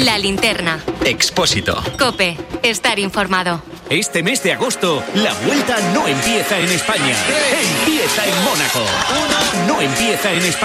La Linterna. Expósito. COPE. Estar informado. Este mes de agosto, la Vuelta no empieza en España. Empieza en Mónaco. No empieza en España.